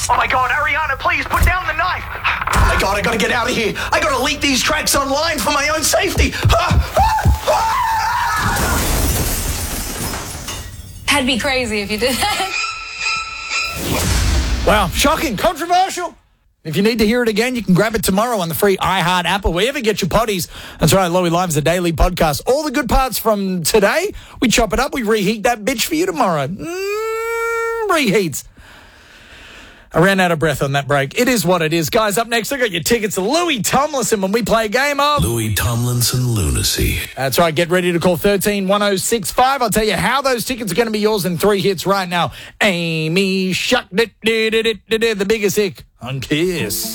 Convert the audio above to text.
Oh my God, Ariana, please put down the knife. Oh my God, I gotta get out of here. I gotta leak these tracks online for my own safety. That'd be crazy if you did that. Wow, shocking, controversial. If you need to hear it again, you can grab it tomorrow on the free iHeart app or wherever you get your potties. That's right, Lowy Live is a daily podcast. All the good parts from today, we chop it up, we reheat that bitch for you tomorrow. Reheats. I ran out of breath on that break. It is what it is. Guys, up next, I got your tickets to Louis Tomlinson when we play a game of Louis Tomlinson Lunacy. That's right. Get ready to call 131065. I'll tell you how those tickets are going to be yours in 3 hits right now. Amy Shuck, the biggest hick on Kiss.